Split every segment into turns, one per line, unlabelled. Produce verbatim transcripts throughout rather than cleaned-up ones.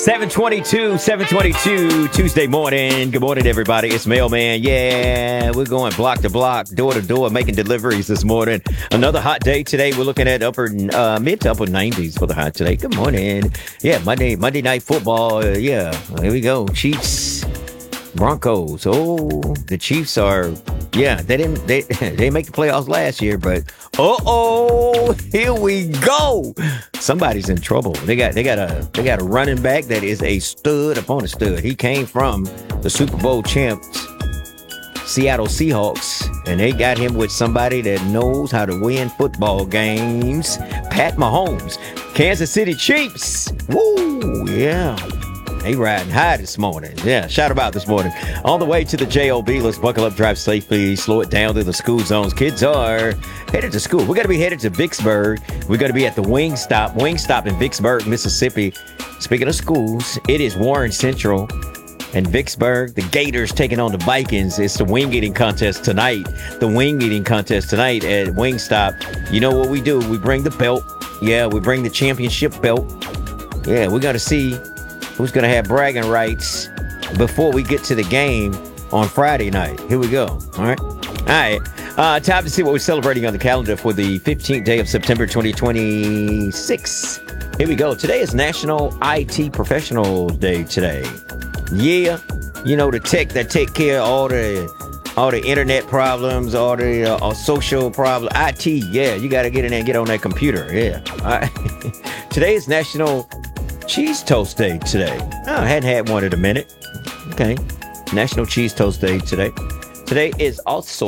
seven twenty-two, seven twenty-two, Tuesday morning. Good morning, everybody. It's Mailman. Yeah, we're going block to block, door to door, making deliveries this morning. Another hot day today. We're looking at upper, uh, mid to upper nineties for the hot today. Good morning. Yeah, Monday, Monday night football. Uh, yeah, here we go. Chiefs, Broncos. Oh, the Chiefs are. Yeah, they didn't. They they didn't make the playoffs last year, but uh oh, here we go. Somebody's in trouble. They got they got a they got a running back that is a stud upon a stud. He came from the Super Bowl champs, Seattle Seahawks, and they got him with somebody that knows how to win football games. Pat Mahomes, Kansas City Chiefs. Woo, yeah. They riding high this morning. Yeah, shout about this morning. On the way to the J O B, let's buckle up, drive safely, slow it down through the school zones. Kids are headed to school. We're going to be headed to Vicksburg. We're going to be at the Wingstop, Wingstop in Vicksburg, Mississippi. Speaking of schools, it is Warren Central and Vicksburg. The Gators taking on the Vikings. It's the wing eating contest tonight. The wing eating contest tonight at Wingstop. You know what we do? We bring the belt. Yeah, we bring the championship belt. Yeah, we're going to see who's going to have bragging rights before we get to the game on Friday night. Here we go. All right. All right. Uh, time to see what we're celebrating on the calendar for the fifteenth day of September twenty twenty-six. Here we go. Today is National I T Professional Day today. Yeah. You know, the tech that take care of all the all the internet problems, all the uh, all social problems. I T, yeah. You got to get in there and get on that computer. Yeah. All right. Today is National Cheese Toast Day today. Oh, I hadn't had one in a minute. Okay. National Cheese Toast Day today. Today is also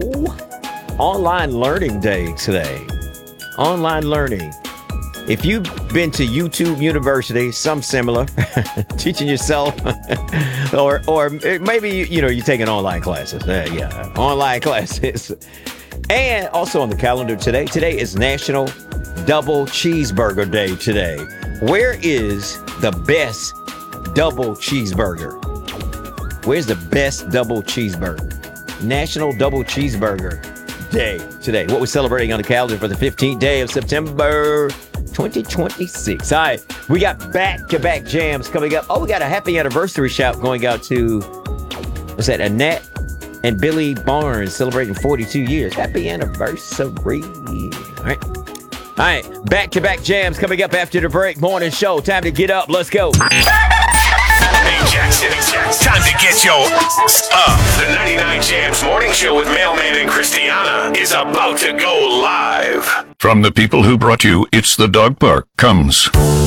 Online Learning Day today. Online learning. If you've been to YouTube University, some similar, teaching yourself, or or maybe, you know, you're taking online classes. Uh, yeah, online classes. And also on the calendar today, today is National Double Cheeseburger Day today. Where is the best double cheeseburger? Where's the best double cheeseburger? National Double Cheeseburger Day today. What we're celebrating on the calendar for the fifteenth day of September twenty twenty-six. All right, we got back-to-back jams coming up. Oh, we got a happy anniversary shout going out to, what's that, Annette and Billy Barnes celebrating forty-two years. Happy anniversary. All right. All right, back-to-back jams coming up after the break. Morning show. Time to get up. Let's go.
Hey, Jackson, time to get your up. The ninety-nine Jams Morning Show with Mailman and Christiana is about to go live.
From the people who brought you It's the Dog Park comes